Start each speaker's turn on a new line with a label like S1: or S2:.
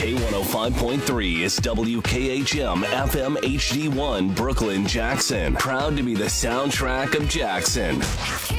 S1: K105.3 is WKHM FM HD1 Brooklyn, Jackson. Proud to be the soundtrack of Jackson.